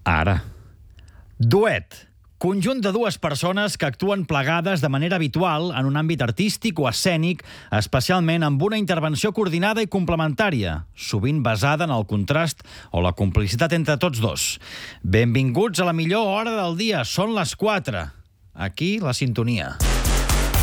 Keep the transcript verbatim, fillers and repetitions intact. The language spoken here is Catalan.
Ara. Duet. Conjunt de dues persones que actuen plegades de manera habitual en un àmbit artístic o escènic, especialment amb una intervenció coordinada i complementària, sovint basada en el contrast o la complicitat entre tots dos. Benvinguts a la millor hora del dia. Són les quatre. Aquí la sintonia.